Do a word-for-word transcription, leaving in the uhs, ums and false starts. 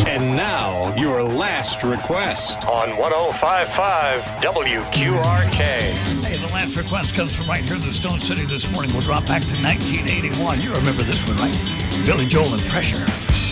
And now, your last request on one oh five point five W Q R K. Hey, the last request comes from right here in the Stone City this morning. We'll drop back to nineteen eighty-one. You remember this one, right? Billy Joel and Pressure.